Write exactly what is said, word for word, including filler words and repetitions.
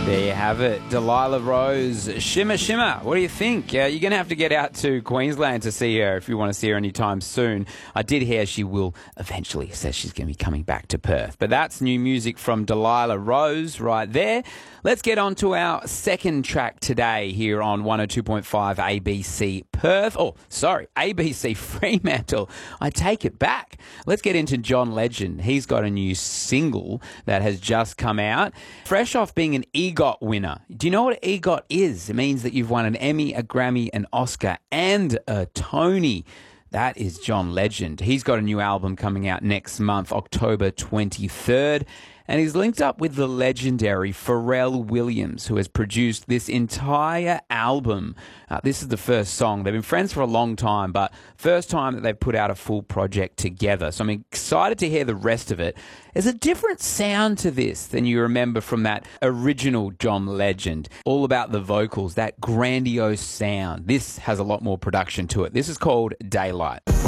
There you have it. Delilah Rose, Shimmer Shimmer. What do you think? Uh, you're going to have to get out to Queensland to see her if you want to see her anytime soon. I did hear she will eventually, says she's going to be coming back to Perth. But that's new music from Delilah Rose right there. Let's get on to our second track today here on one oh two point five A B C Perth. Oh, sorry, A B C Fremantle. I take it back. Let's get into John Legend. He's got a new single that has just come out. Fresh off being an EGOT winner. Do you know what EGOT is? It means that you've won an Emmy, a Grammy, an Oscar, and a Tony. That is John Legend. He's got a new album coming out next month, October twenty-third. And he's linked up with the legendary Pharrell Williams, who has produced this entire album. Uh, this is the first song. They've been friends for a long time, but first time that they've put out a full project together. So I'm excited to hear the rest of it. There's a different sound to this than you remember from that original John Legend. All about the vocals, that grandiose sound. This has a lot more production to it. This is called Daylight.